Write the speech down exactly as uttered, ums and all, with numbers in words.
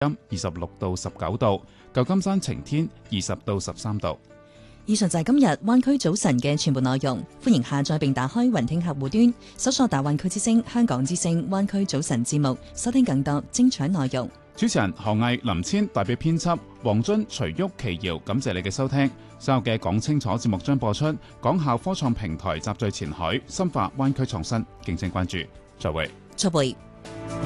音二十六到十九度，舊金山晴天二十到十三度。 以上就係今日灣區早晨嘅全部內容，歡迎下載並打開雲聽客戶端，搜索大灣區之聲、香港之聲、灣區早晨節目，收聽更多精彩內容。 主持人何毅、林千，代表編輯黃津、徐旭、奇瑤，感謝你嘅收聽。稍後嘅講清楚節目將播出，港校科創平台集聚前海，深化灣區創新，敬請關注。再會。 再會。